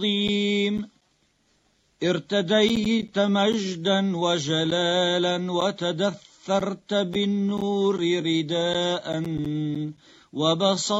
عظيم ارتديت مجدا وجلالا وتدثرت بالنور رداء وبسطت